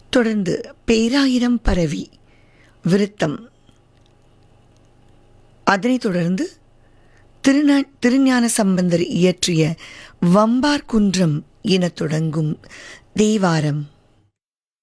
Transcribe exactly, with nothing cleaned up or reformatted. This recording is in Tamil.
தொடர்ந்து பேராயிரம் பரவி விருத்தம், அதனைத் தொடர்ந்து திருநா திருஞான சம்பந்தர் இயற்றிய வம்பார் குன்றம் என தொடங்கும் தேவாரம்.